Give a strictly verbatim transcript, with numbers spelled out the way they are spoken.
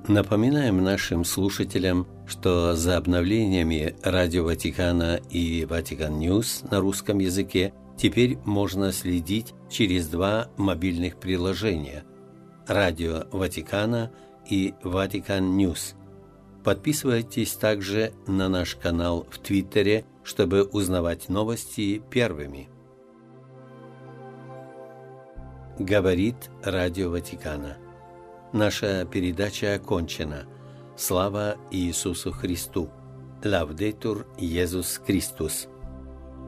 Напоминаем нашим слушателям, что за обновлениями Радио Ватикана и Ватикан Ньюс на русском языке теперь можно следить через два мобильных приложения – Радио Ватикана и Ватикан Ньюс. Подписывайтесь также на наш канал в Твиттере, чтобы узнавать новости первыми. Говорит Радио Ватикана. Наша передача окончена. Слава Иисусу Христу! Лавдетур Иисус Христос!